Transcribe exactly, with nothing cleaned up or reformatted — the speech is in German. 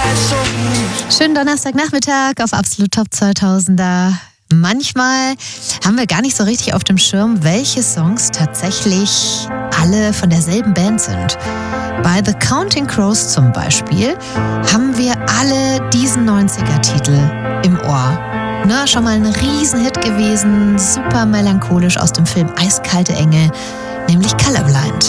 Schönen Donnerstagnachmittag auf Absolut Top zweitausender. Manchmal haben wir gar nicht so richtig auf dem Schirm, welche Songs tatsächlich alle von derselben Band sind. Bei The Counting Crows zum Beispiel haben wir alle diesen neunziger-Titel im Ohr. Na, schon mal ein Riesenhit gewesen, super melancholisch aus dem Film Eiskalte Engel, nämlich Colorblind.